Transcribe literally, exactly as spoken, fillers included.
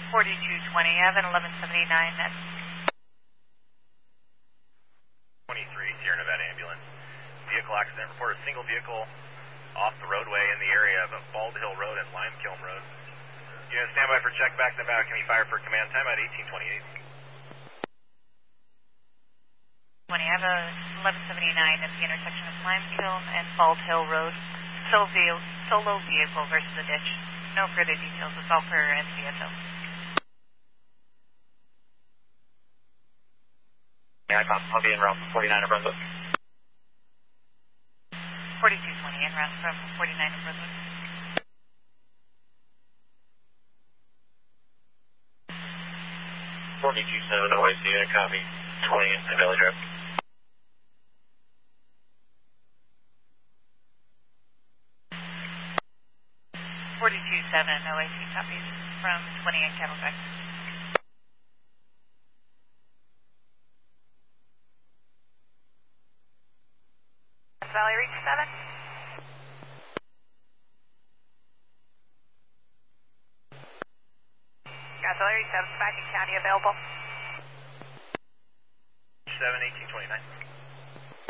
forty-two twenty, I have an eleven seventy-nine net. twenty-three, Sierra Nevada ambulance. Vehicle accident report, a single vehicle off the roadway in the area of Bald Hill Road and Limekiln Road. Unit standby for check back Nevada. Can we fire for command time at eighteen twenty-eight? twenty, I have a eleven seventy-nine at the intersection of Limekiln and Bald Hill Road. Solo vehicle, solo vehicle versus a ditch. No further details. It's all per N C S O. Yeah, I'll be en route from forty-nine of Brunswick. forty-two twenty, en route from forty-nine of Brunswick. forty-two seven, O I C, unit copy. twenty in Valley Drive. forty-two seven, O I C copies from twenty in Cattle Drive. Valley Reach seven. Gas Valley Reach seven, back in county available. seven, eighteen twenty-nine.